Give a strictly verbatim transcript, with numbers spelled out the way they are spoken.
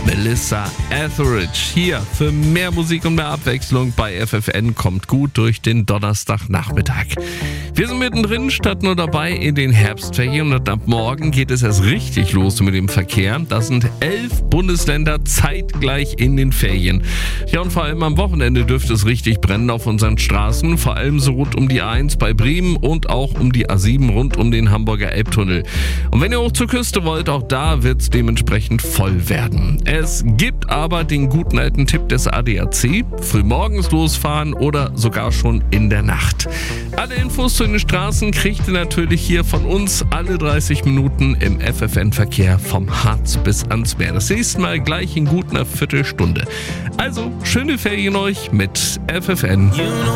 Melissa Etheridge hier für mehr Musik und mehr Abwechslung bei F F N. Kommt gut durch den Donnerstagnachmittag. Wir sind mittendrin, statt nur dabei in den Herbstferien, und ab morgen geht es erst richtig los mit dem Verkehr. Da sind elf Bundesländer zeitgleich in den Ferien. Ja, und vor allem am Wochenende dürfte es richtig brennen auf unseren Straßen, vor allem so rund um die A eins bei Bremen und auch um die A sieben rund um den Hamburger Elbtunnel. Und wenn ihr hoch zur Küste wollt, auch da wird es dementsprechend voll werden. Es gibt aber den guten alten Tipp des A D A C, früh morgens losfahren oder sogar schon in der Nacht. Alle Infos zu den Straßen kriegt ihr natürlich hier von uns alle dreißig Minuten im F F N-Verkehr vom Harz bis ans Meer. Das nächste Mal gleich in gut einer Viertelstunde. Also, schöne Ferien euch mit F F N.